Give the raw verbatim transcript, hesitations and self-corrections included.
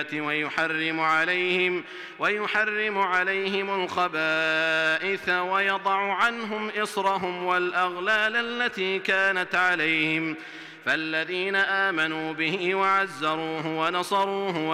ويحرم عليهم, ويحرم عليهم الخبائث ويضع عنهم إصرهم والأغلال التي كانت عليهم. فالذين آمنوا به وعزروه ونصروه